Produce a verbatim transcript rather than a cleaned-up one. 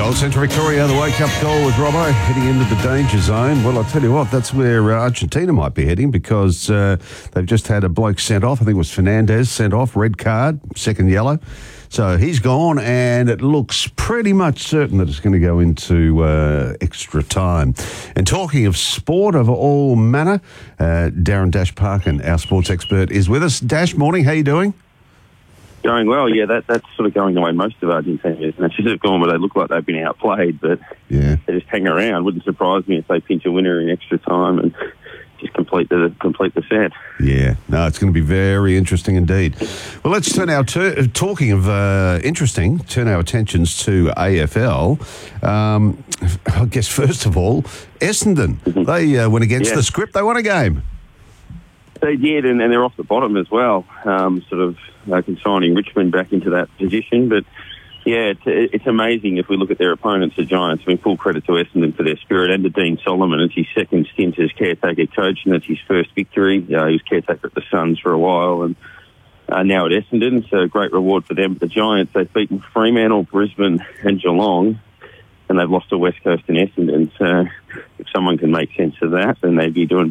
Old Central Victoria, the wake-up call with Robbo, heading into the danger zone. Well, I'll tell you what, that's where uh, Argentina might be heading, because uh, they've just had a bloke sent off. I think it was Fernandez sent off, red card, second yellow. So he's gone, and it looks pretty much certain that it's going to go into uh, extra time. And talking of sport of all manner, uh, Darren Dash Parkin, our sports expert, is with us. Dash, morning, how you doing? Going well, yeah. That that's sort of going the way most of Argentina is. And it's just gone where they look like they've been outplayed, but yeah, they just hang around. Wouldn't surprise me if they pinch a winner in extra time and just complete the complete the set. Yeah, no, it's going to be very interesting indeed. Well, let's turn our ter- talking of uh, interesting. Turn our attentions to A F L. Um, I guess first of all, Essendon. Mm-hmm. They uh, went against yeah. the script. They won a game. They did, and, and they're off the bottom as well. Um, sort of uh, consigning Richmond back into that position, but. Yeah, it's, it's amazing if we look at their opponents, the Giants. I mean, full credit to Essendon for their spirit, and to Dean Solomon. It's his second stint as caretaker coach, and it's his first victory. Uh, he was caretaker at the Suns for a while, and uh, now at Essendon, so great reward for them. But the Giants, they've beaten Fremantle, Brisbane and Geelong, and they've lost to West Coast and Essendon. So if someone can make sense of that, then they'd be doing